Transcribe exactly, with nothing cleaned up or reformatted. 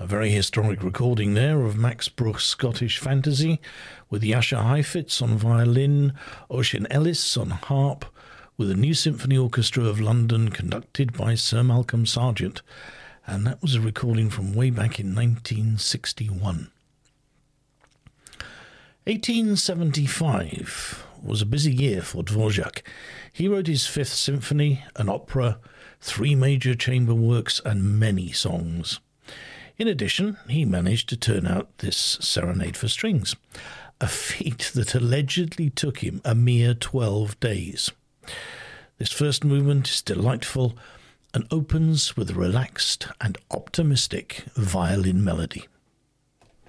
A very historic recording there of Max Bruch's Scottish Fantasy, with Jascha Heifetz on violin, Oisin Ellis on harp, with the New Symphony Orchestra of London conducted by Sir Malcolm Sargent. And that was a recording from way back in nineteen sixty-one. eighteen seventy-five was a busy year for Dvorak. He wrote his Fifth Symphony, an opera, three major chamber works, and many songs. In addition, he managed to turn out this Serenade for Strings, a feat that allegedly took him a mere twelve days. This first movement is delightful and opens with a relaxed and optimistic violin melody.